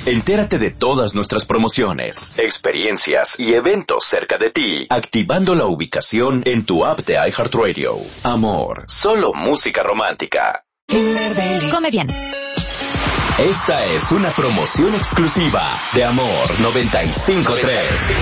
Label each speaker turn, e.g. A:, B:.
A: Entérate de todas nuestras promociones, experiencias y eventos cerca de ti, activando la ubicación en tu app de iHeartRadio. Amor, solo música romántica.
B: Come bien.
A: Esta es una promoción exclusiva de Amor 95.3.